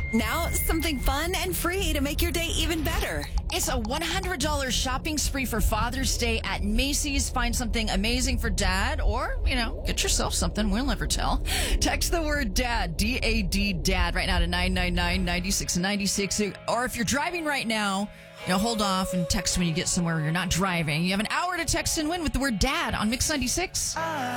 Now, something fun and free to make your day even better. It's a $100 shopping spree for Father's Day at Macy's. Find something amazing for dad or, get yourself something. We'll never tell. Text the word dad, D-A-D, dad, right now to 999-9696. Or if you're driving right now, hold off and text when you get somewhere you're not driving. You have an hour to text and win with the word dad on Mix 96.